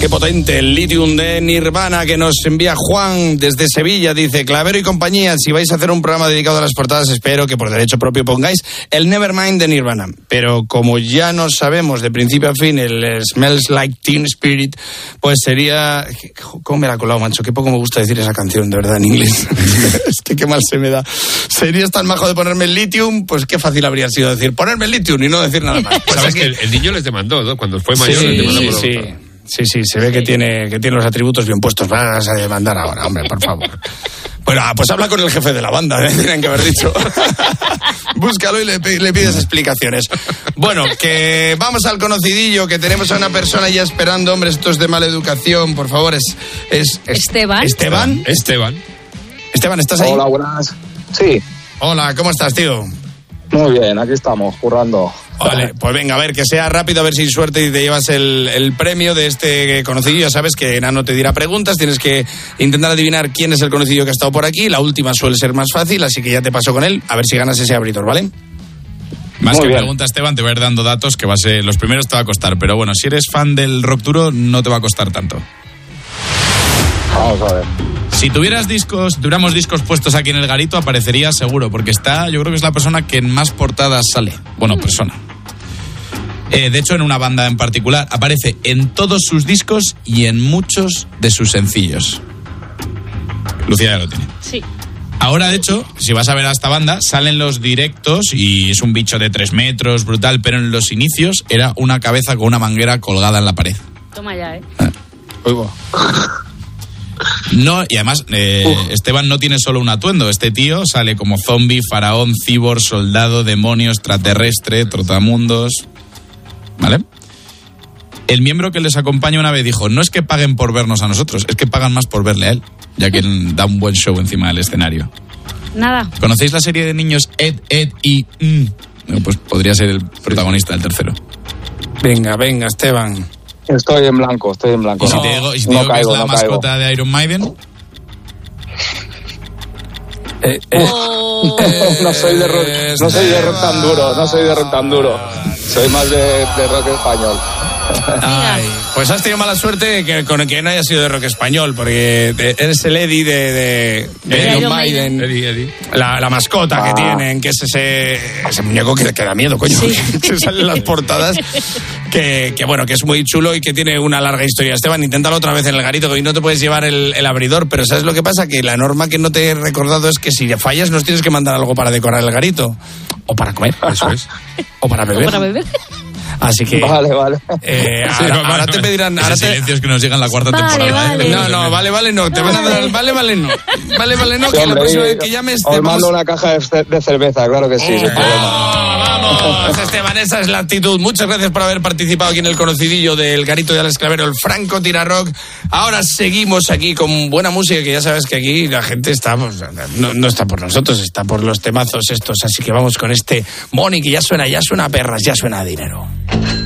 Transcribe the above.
Qué potente el Lithium de Nirvana que nos envía Juan desde Sevilla. Dice: Clavero y compañía, si vais a hacer un programa dedicado a las portadas, espero que por derecho propio pongáis el Nevermind de Nirvana. Pero como ya no sabemos de principio a fin el Smells Like Teen Spirit, pues sería... ¿Cómo me la ha colado, macho? Qué poco me gusta decir esa canción, de verdad, en inglés. Es que qué mal se me da. Serías tan majo de ponerme el Lithium, pues qué fácil habría sido decir ponerme el Lithium y no decir nada más. Pues sabes que el niño les demandó, ¿no? Cuando fue mayor les demandó por Sí, se ve que tiene los atributos bien puestos. Vas a demandar ahora, hombre, por favor. Bueno, pues habla con el jefe de la banda, tienen que haber dicho. Búscalo y le pides explicaciones. Bueno, que vamos al conocidillo, que tenemos a una persona ya esperando. Hombre, esto es de mala educación, por favor. Es Esteban. Esteban, ¿estás ahí? Hola, buenas. Sí. Hola, ¿cómo estás, tío? Muy bien, aquí estamos, currando. Vale, pues venga, a ver, que sea rápido, a ver si suerte y te llevas el premio de este conocido. Ya sabes que Nano te dirá preguntas, tienes que intentar adivinar quién es el conocido que ha estado por aquí. La última suele ser más fácil, así que ya te paso con él, a ver si ganas ese abridor, ¿vale? Más que pregunta, Esteban, te voy a ir dando datos que los primeros te va a costar, pero bueno, si eres fan del rock duro, no te va a costar tanto. Vamos a ver. Si tuviéramos discos puestos aquí en el garito, aparecería seguro, porque yo creo que es la persona que en más portadas sale. Bueno, persona. De hecho, en una banda en particular, aparece en todos sus discos y en muchos de sus sencillos. Lucía ya lo tiene. Sí. Ahora, de hecho, si vas a ver a esta banda, salen los directos y es un bicho de 3 metros, brutal, pero en los inicios era una cabeza con una manguera colgada en la pared. Toma ya, Oigo. No, y además, Esteban no tiene solo un atuendo. Este tío sale como zombie, faraón, cibor, soldado, demonio, extraterrestre, trotamundos. ¿Vale? El miembro que les acompaña una vez dijo: no es que paguen por vernos a nosotros, es que pagan más por verle a él, ya que da un buen show encima del escenario. Nada. ¿Conocéis la serie de niños Ed y Pues podría ser el protagonista del tercero. Venga, Esteban. Estoy en blanco. ¿Y si te digo que es la mascota de Iron Maiden? No soy de rock tan duro. Soy más de rock español. Ay, pues has tenido mala suerte con que no haya sido de rock español, porque eres el Eddie de Iron Maiden. Eddie. La mascota que tienen, que es ese muñeco que da miedo, coño. Sí. Que sale en las portadas. Que bueno, que es muy chulo y que tiene una larga historia. Esteban, inténtalo otra vez en el garito, que hoy no te puedes llevar el abridor, pero ¿sabes lo que pasa? Que la norma que no te he recordado es que si fallas nos tienes que mandar algo para decorar el garito. O para comer, eso es. O para beber. Así que... Vale. Ahora te pedirán... Ese silencio es que nos llega en la cuarta temporada. Vale. No, vale, no. Te van a dar el vale, no. Vale, no, sí, que la próxima vez que llames... Os mando una caja de cerveza, claro que sí. Vamos, Esteban, esa es la actitud. Muchas gracias por haber participado aquí en el conocidillo del garito de Alex Clavero, el Franco Tira-Rock. Ahora seguimos aquí con buena música, que ya sabes que aquí la gente está... no está por nosotros, está por los temazos estos. Así que vamos con este Money, que ya suena a perras, ya suena a dinero.